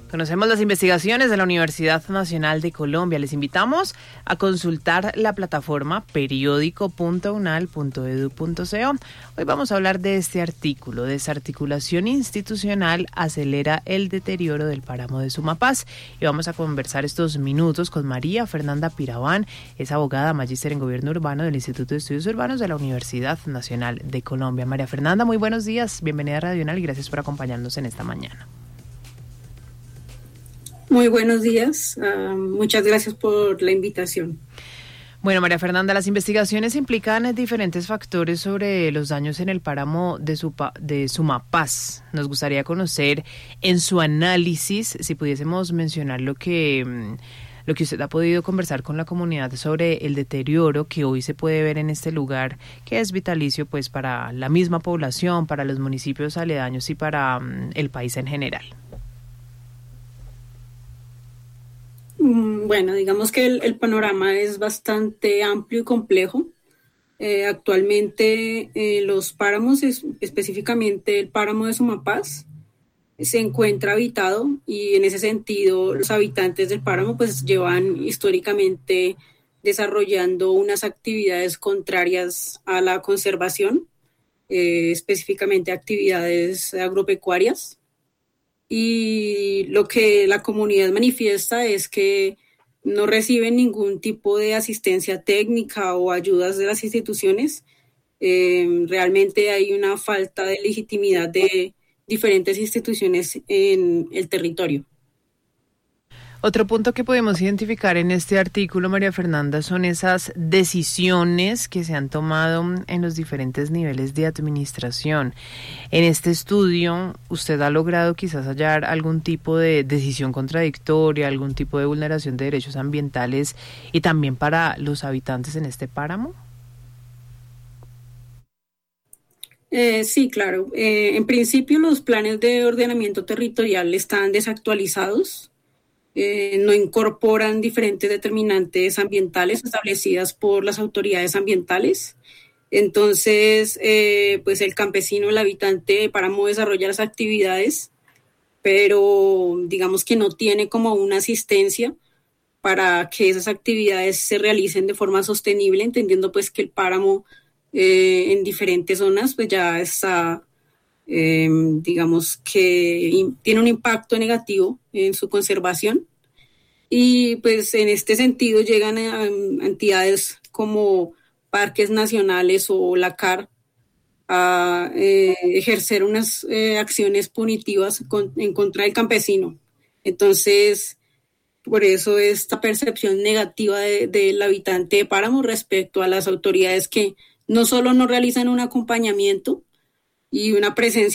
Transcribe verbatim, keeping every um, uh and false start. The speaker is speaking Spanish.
Conocemos las investigaciones de la Universidad Nacional de Colombia. Les invitamos a consultar la plataforma periódico punto unal punto edu punto co. Hoy vamos a hablar de este artículo: Desarticulación institucional acelera el deterioro del páramo de Sumapaz. Y vamos a conversar estos minutos con María Fernanda Piraván. Es abogada, magíster en Gobierno Urbano del Instituto de Estudios Urbanos de la Universidad Nacional de Colombia. María Fernanda, muy buenos días. Bienvenida a Radio Unal y gracias por acompañarnos en esta mañana. Muy buenos días, uh, muchas gracias por la invitación. Bueno, María Fernanda, las investigaciones implican diferentes factores sobre los daños en el páramo de, Supa, de Sumapaz. Nos gustaría conocer en su análisis, si pudiésemos mencionar lo que, lo que usted ha podido conversar con la comunidad sobre el deterioro que hoy se puede ver en este lugar, que es vitalicio pues para la misma población, para los municipios aledaños y para um, el país en general. Bueno, digamos que el, el panorama es bastante amplio y complejo. Eh, actualmente eh, los páramos, es, específicamente el páramo de Sumapaz, se encuentra habitado y en ese sentido los habitantes del páramo pues llevan históricamente desarrollando unas actividades contrarias a la conservación, eh, específicamente actividades agropecuarias. Y lo que la comunidad manifiesta es que no reciben ningún tipo de asistencia técnica o ayudas de las instituciones. Eh, realmente hay una falta de legitimidad de diferentes instituciones en el territorio. Otro punto que podemos identificar en este artículo, María Fernanda, son esas decisiones que se han tomado en los diferentes niveles de administración. En este estudio, ¿usted ha logrado quizás hallar algún tipo de decisión contradictoria, algún tipo de vulneración de derechos ambientales y también para los habitantes en este páramo? Eh, sí, claro. Eh, en principio, los planes de ordenamiento territorial están desactualizados. Eh, no incorporan diferentes determinantes ambientales establecidas por las autoridades ambientales. Entonces, eh, pues el campesino, el habitante de páramo desarrolla las actividades, pero digamos que no tiene como una asistencia para que esas actividades se realicen de forma sostenible, entendiendo pues que el páramo eh, en diferentes zonas pues ya está, eh, digamos que in, tiene un impacto negativo en su conservación. Y pues en este sentido llegan a, a entidades como parques nacionales o la C A R a eh, ejercer unas eh, acciones punitivas con, en contra del campesino. Entonces, por eso esta percepción negativa de, del habitante de páramo respecto a las autoridades que no solo no realizan un acompañamiento y una presencia